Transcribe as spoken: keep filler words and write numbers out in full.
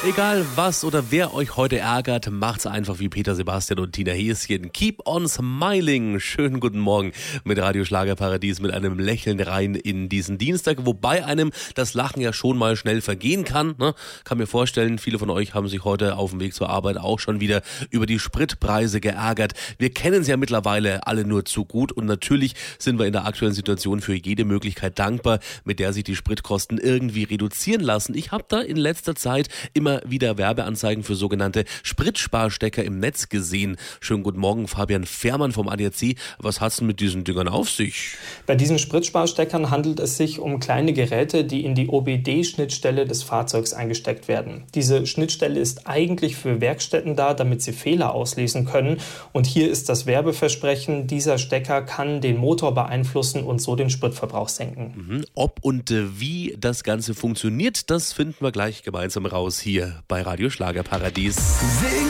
Egal was oder wer euch heute ärgert, macht's einfach wie Peter Sebastian und Tina Häschen. Keep on smiling. Schönen guten Morgen mit Radio Schlagerparadies, mit einem Lächeln rein in diesen Dienstag, wobei einem das Lachen ja schon mal schnell vergehen kann. Ne? Kann mir vorstellen, viele von euch haben sich heute auf dem Weg zur Arbeit auch schon wieder über die Spritpreise geärgert. Wir kennen sie ja mittlerweile alle nur zu gut und natürlich sind wir in der aktuellen Situation für jede Möglichkeit dankbar, mit der sich die Spritkosten irgendwie reduzieren lassen. Ich habe da in letzter Zeit immer wieder Werbeanzeigen für sogenannte Spritsparstecker im Netz gesehen. Schönen guten Morgen, Fabian Fährmann vom A D A C. Was hat's denn mit diesen Dingern auf sich? Bei diesen Spritsparsteckern handelt es sich um kleine Geräte, die in die O B D-Schnittstelle des Fahrzeugs eingesteckt werden. Diese Schnittstelle ist eigentlich für Werkstätten da, damit sie Fehler auslesen können. Und hier ist das Werbeversprechen, dieser Stecker kann den Motor beeinflussen und so den Spritverbrauch senken. Mhm. Ob und äh, wie das Ganze funktioniert, das finden wir gleich gemeinsam raus hier bei Radio Schlagerparadies. Sing